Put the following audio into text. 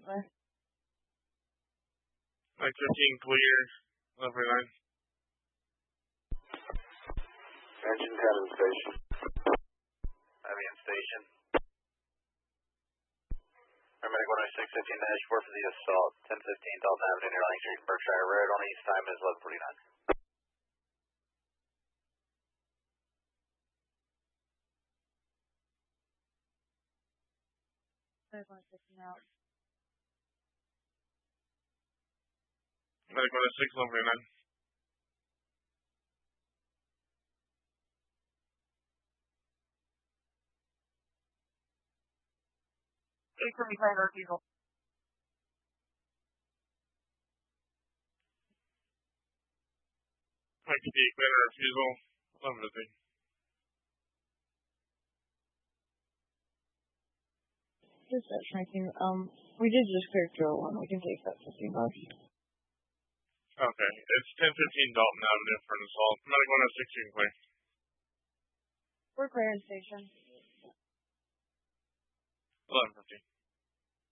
there. Like 15 clear, 1149. Engine 10 in station. Heavy in station. Paramedic 106, 15-4 for the assault. 1015 Dalton Avenue near Lang Street, Berkshire Road. On east time is 1149. There's 160 now. Medic 106, 1149. People. Mike D, clear refusal, 1150. Dispatch 19, we did just clear 201. We can take that 15 bucks. Okay, it's 1015 Dalton Avenue for an assault. Medic 106, you can clear. We're clearing station. 1150.